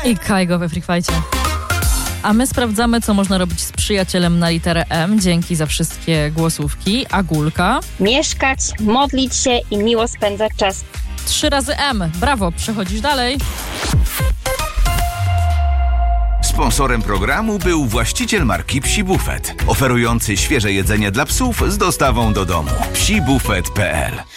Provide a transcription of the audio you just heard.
I Kaigo we Free Fightcie. A my sprawdzamy, co można robić z przyjacielem na literę M. Dzięki za wszystkie głosówki. Agulka. Mieszkać, modlić się i miło spędzać czas. 3 razy M. Brawo, przechodzisz dalej. Sponsorem programu był właściciel marki Psi Buffet, oferujący świeże jedzenie dla psów z dostawą do domu. psibufet.pl